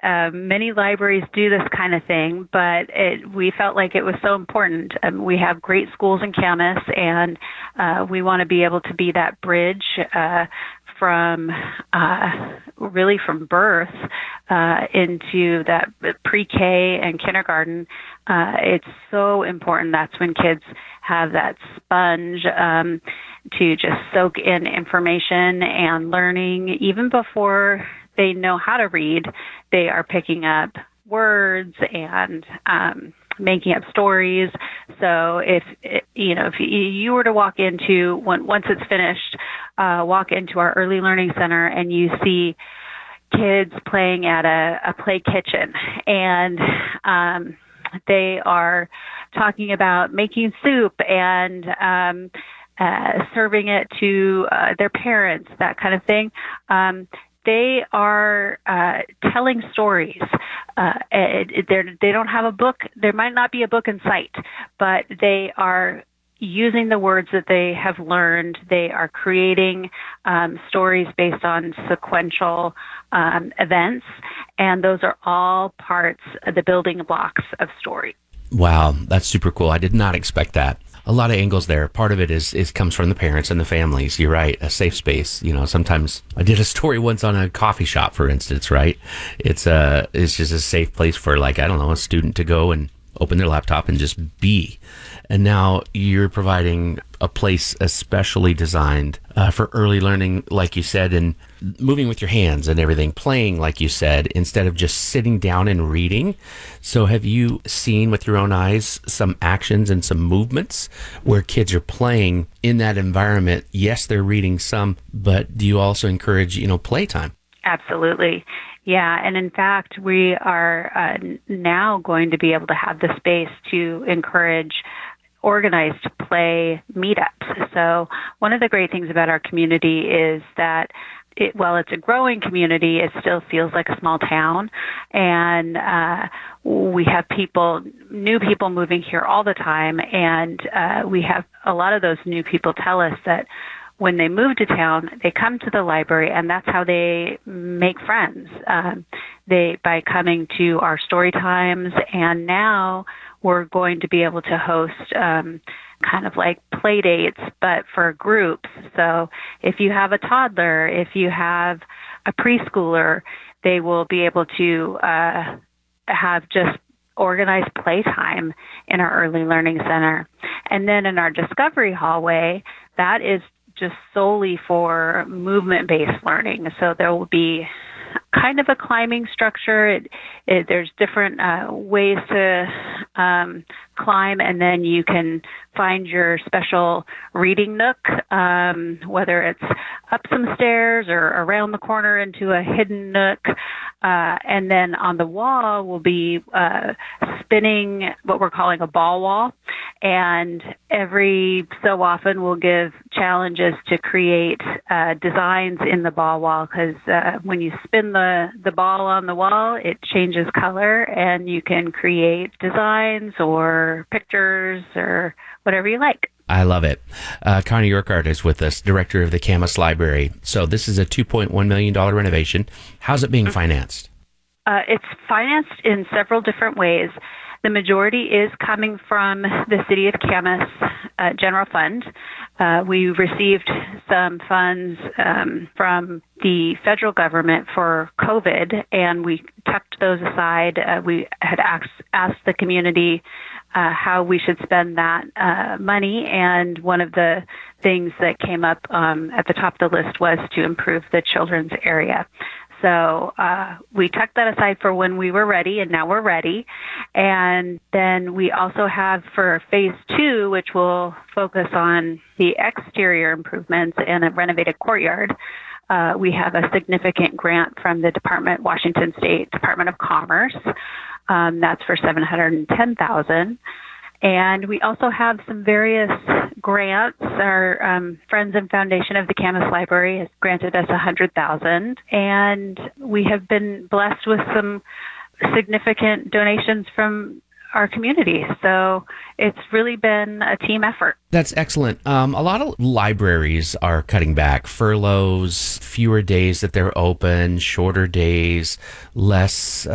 Many libraries do this kind of thing, but we felt like it was so important. We have great schools in Camas, and we want to be able to be that bridge from really from birth into that pre-K and kindergarten. It's so important. That's when kids have that sponge to just soak in information and learning. Even before they know how to read, they are picking up words and making up stories. So if you were to walk into, once it's finished, walk into our early learning center and you see kids playing at a play kitchen, and they are talking about making soup and serving it to their parents, that kind of thing. They are telling stories. They don't have a book. There might not be a book in sight, but they are using the words that they have learned. They are creating stories based on sequential events, and those are all parts of the building blocks of story. Wow, that's super cool. I did not expect that. A lot of angles there. Part of it is comes from the parents and the families. You're right. A safe space. Sometimes I did a story once on a coffee shop, for instance, right? It's just a safe place for, like, I don't know, a student to go and open their laptop and just be. And now you're providing a place especially designed for early learning, like you said, and moving with your hands and everything, playing, like you said, instead of just sitting down and reading. So have you seen with your own eyes some actions and some movements where kids are playing in that environment? Yes, they're reading some, but do you also encourage, playtime? Absolutely. Yeah, and in fact, we are now going to be able to have the space to encourage organized play meetups. So one of the great things about our community is that while it's a growing community, it still feels like a small town. And we have new people moving here all the time. And we have a lot of those new people tell us that when they move to town, they come to the library, and that's how they make friends. By coming to our story times, and now we're going to be able to host kind of like play dates, but for groups. So if you have a toddler, if you have a preschooler, they will be able to have just organized playtime in our early learning center. And then in our discovery hallway, that is just solely for movement-based learning. So there will be kind of a climbing structure. There's different ways to climb, and then you can find your special reading nook, whether it's up some stairs or around the corner into a hidden nook. And then on the wall will be spinning what we're calling a ball wall. And every so often we'll give challenges to create designs in the ball wall, because when you spin the ball on the wall, it changes color, and you can create designs or pictures or whatever you like. I love it. Connie Urquhart is with us, director of the Camas Library. So this is a $2.1 million renovation. How's it being financed? It's financed in several different ways. The majority is coming from the City of Camas General Fund. We received some funds from the federal government for COVID, and we tucked those aside. We had asked the community how we should spend that money, and one of the things that came up at the top of the list was to improve the children's area. So we tucked that aside for when we were ready, and now we're ready. And then we also have for phase 2, which will focus on the exterior improvements and a renovated courtyard. We have a significant grant from the Washington State Department of Commerce. That's for $710,000. And we also have some various grants. Our Friends and Foundation of the Camas Library has granted us $100,000, and we have been blessed with some significant donations from our community. So it's really been a team effort. That's excellent. A lot of libraries are cutting back, furloughs, fewer days that they're open, shorter days, less